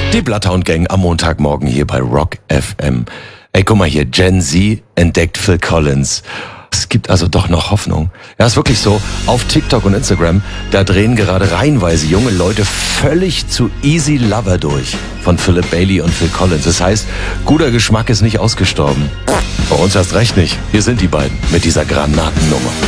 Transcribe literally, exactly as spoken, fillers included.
Die Bloodhound Gang am Montagmorgen hier bei Rock F M. Ey, guck mal hier, Gen Z entdeckt Phil Collins. Es gibt also doch noch Hoffnung. Ja, ist wirklich so. Auf TikTok und Instagram, da drehen gerade reihenweise junge Leute völlig zu Easy Lover durch von Philip Bailey und Phil Collins. Das heißt, guter Geschmack ist nicht ausgestorben. Bei uns erst recht nicht. Hier sind die beiden mit dieser Granatennummer.